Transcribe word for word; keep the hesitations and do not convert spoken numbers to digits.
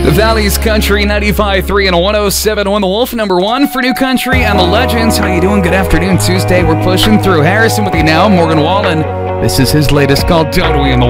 The Valley's Country ninety-five point three and one oh seven point one The Wolf, number one for New Country and the Legends. How you doing? Good afternoon, Tuesday. We're pushing through. Harrison with you now, Morgan Wallen. This is his latest called Don't We in the